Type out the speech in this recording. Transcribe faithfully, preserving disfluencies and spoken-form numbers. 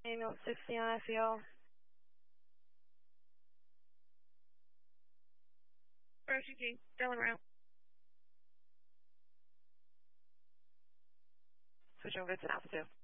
Ambulance sixty on F E L. Refugee, Dylan route. Switch over to Alpha two.